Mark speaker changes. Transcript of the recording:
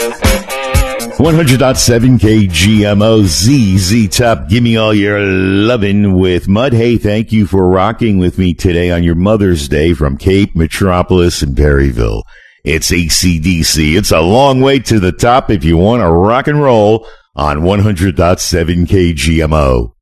Speaker 1: 100.7 KGMO ZZ Top. Give me all your lovin' with Mud. Hey, thank you for rocking with me today on your Mother's Day from Cape, Metropolis, and Perryville. It's AC/DC. It's a long way to the top if you want to rock and roll on 100.7 KGMO.